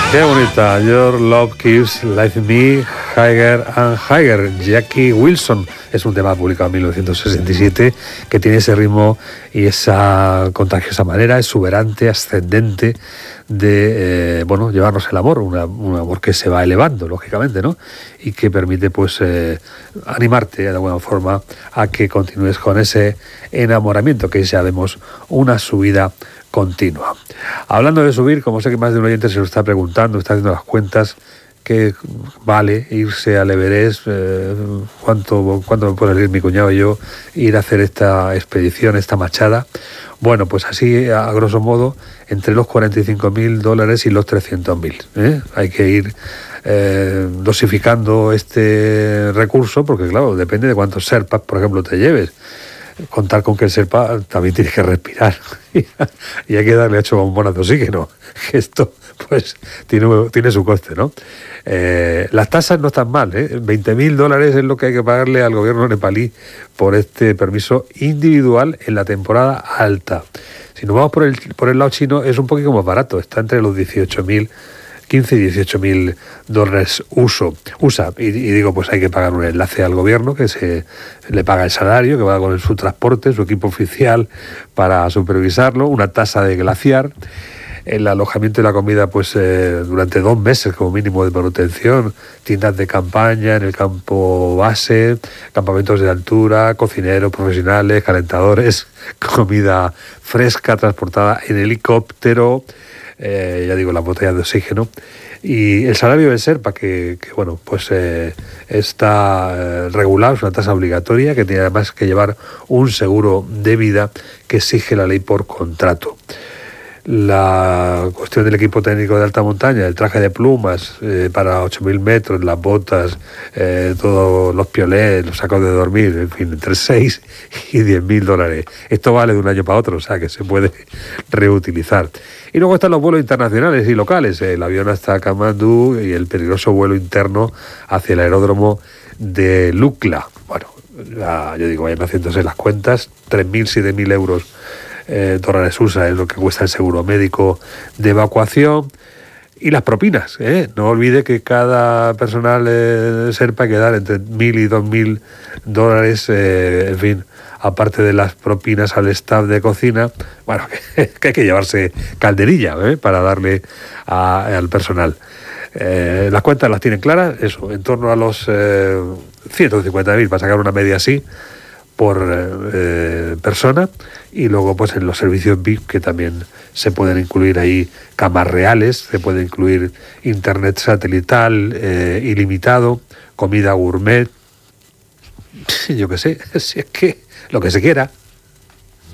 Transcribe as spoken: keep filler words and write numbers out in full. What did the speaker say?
Qué bonita. Your Love Keeps Life Me, Higher and Higher. Jackie Wilson es un tema publicado en mil novecientos sesenta y siete que tiene ese ritmo y esa contagiosa manera exuberante, ascendente de, eh, bueno, llevarnos el amor, una, un amor que se va elevando, lógicamente, ¿no? Y que permite, pues, eh, animarte de alguna forma a que continúes con ese enamoramiento, que ya vemos una subida continua. Hablando de subir, como sé que más de un oyente se lo está preguntando, está haciendo las cuentas, ¿qué vale irse al Everest? Eh, ¿cuánto, ¿Cuánto me puede ir mi cuñado y yo ir a hacer esta expedición, esta machada? Bueno, pues así, a grosso modo, entre los cuarenta y cinco mil dólares y los trescientos mil. ¿eh? Hay que ir eh, dosificando este recurso, porque claro, depende de cuántos Sherpas, por ejemplo, te lleves. Contar con que el Sherpa también tiene que respirar y hay que darle ocho bombonas de oxígeno. Esto, pues, tiene, tiene su coste, ¿no? Eh, las tasas no están mal, ¿eh? veinte mil dólares es lo que hay que pagarle al gobierno nepalí por este permiso individual en la temporada alta. Si nos vamos por el, por el lado chino, es un poquito más barato, está entre los dieciocho mil, quince y dieciocho mil dólares uso, usa. Y, y digo, pues hay que pagar un enlace al gobierno que se le paga el salario, que va con su transporte, su equipo oficial para supervisarlo, una tasa de glaciar, el alojamiento y la comida, pues eh, durante dos meses como mínimo de manutención, tiendas de campaña en el campo base, campamentos de altura, cocineros profesionales, calentadores, comida fresca transportada en helicóptero, Eh, ya digo, las botellas de oxígeno y el salario del Sherpa que, que bueno, pues eh, está eh, regulado, es una tasa obligatoria que tiene además que llevar un seguro de vida que exige la ley por contrato. La cuestión del equipo técnico de alta montaña, el traje de plumas eh, para ocho mil metros, las botas, eh, todos los piolés, los sacos de dormir, en fin, entre seis y diez mil dólares. Esto vale de un año para otro, o sea que se puede reutilizar. Y luego están los vuelos internacionales y locales, el avión hasta Kamandú y el peligroso vuelo interno hacia el aeródromo de Lukla. Bueno, la, yo digo, vayan haciéndose las cuentas, tres mil, siete mil euros Eh, dólares U S A es lo que cuesta el seguro médico de evacuación y las propinas, ¿eh? No olvide que cada personal eh, Sherpa hay que dar entre mil y dos mil dólares, eh, en fin, aparte de las propinas al staff de cocina, bueno, que, que hay que llevarse calderilla ¿eh? para darle a, al personal. Eh, las cuentas las tienen claras, eso, en torno a los eh, ciento cincuenta mil para sacar una media así por eh, persona, y luego pues en los servicios V I P que también se pueden incluir ahí camas reales, se puede incluir internet satelital eh, ilimitado, comida gourmet, yo qué sé, si es que lo que se quiera.